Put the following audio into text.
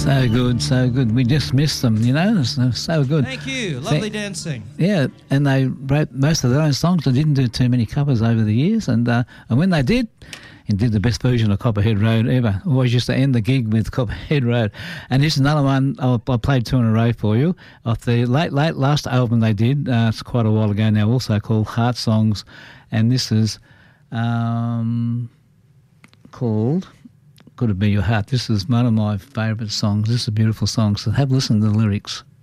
So good, so good. We just missed them, you know. So good. Thank you. Lovely dancing. Yeah, and they wrote most of their own songs. They didn't do too many covers over the years, and when they did, and did the best version of Copperhead Road ever. Always used to end the gig with Copperhead Road. And here's another one. I played two in a row for you. Off the late last album they did, it's quite a while ago now, also called Heart Songs. And this is called Could It Be Your Heart. This is one of my favourite songs. This is a beautiful song, so have a listen to the lyrics.